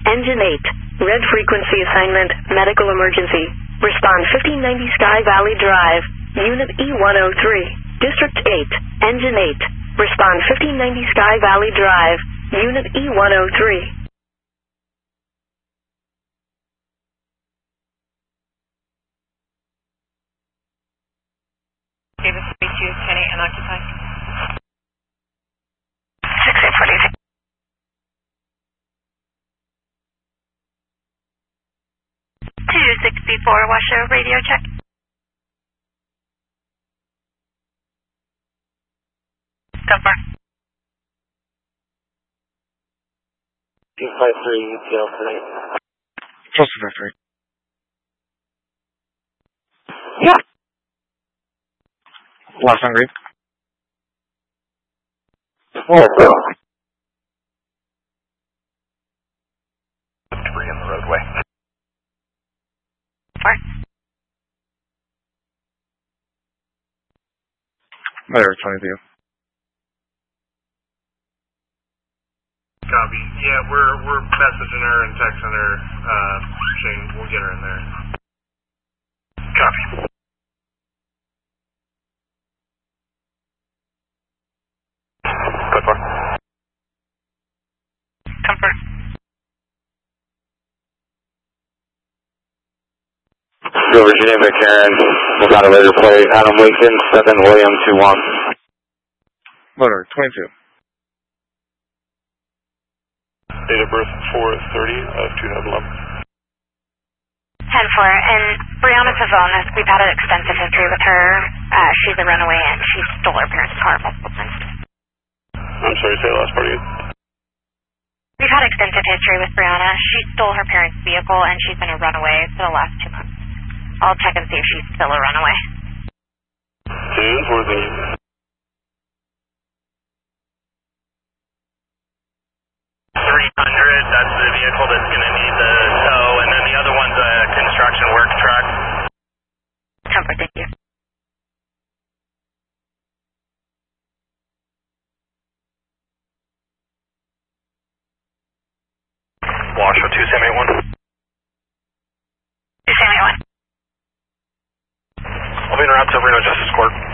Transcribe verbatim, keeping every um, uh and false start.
Engine eight. Red frequency assignment, medical emergency. Respond fifteen ninety Sky Valley Drive, Unit E one oh three. District eight. Engine eight. Respond fifteen ninety Sky Valley Drive, Unit E one oh three. Davis three two, ten eight, unoccupied. six eight four eight. two sixty-four, Washoe, radio check. Go for it. two five three, U T L tonight. Trust five three. Yeah. Last on grade. Oh, no. Debris in the roadway. Fine. There, twenty-two. Copy. Yeah, we're we're messaging her and texting her. Uh, Shane, we'll get her in there. Copy. Good for. Comfort. Go Virginia McCarran, without a laser plate, Adam Lincoln, seven William two one. Motor, twenty-two. Date of birth four thirty of two thousand eleven. ten four, and Brianna Pavonis, we've had an extensive history with her. Uh, she's a runaway and she stole her parents' car multiple times. I'm sorry, say the last part again. We've had extensive history with Brianna. She stole her parents' vehicle and she's been a runaway for the last two months. I'll check and see if she's still a runaway. Tunes, where's the... three hundred, that's the vehicle that's going to need the tow, and then the other one's a construction work truck. Comfort, thank you. Washoe two seven eight one. two seven eight one. I'll be in route to Reno Justice Court.